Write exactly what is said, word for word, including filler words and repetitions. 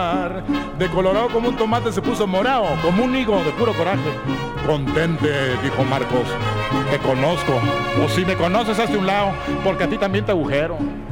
De colorado como un tomate se puso morado, como un higo de puro coraje. Contente, dijo Marcos, te conozco. O si me conoces, hazte un lado, porque a ti también te agujero.